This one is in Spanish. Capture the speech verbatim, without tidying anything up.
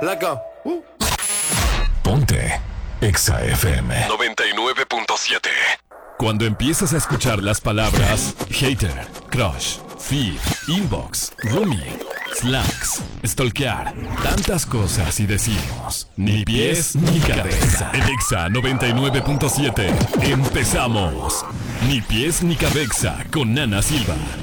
Let's go. Uh. Ponte Exa F M noventa y nueve punto siete. Cuando empiezas a escuchar las palabras hater, crush, feed, inbox, roomie, slacks, stalkear, tantas cosas y decimos ni pies ni cabeza. En Exa noventa y nueve punto siete empezamos. Ni pies ni cabeza con Nana Silva.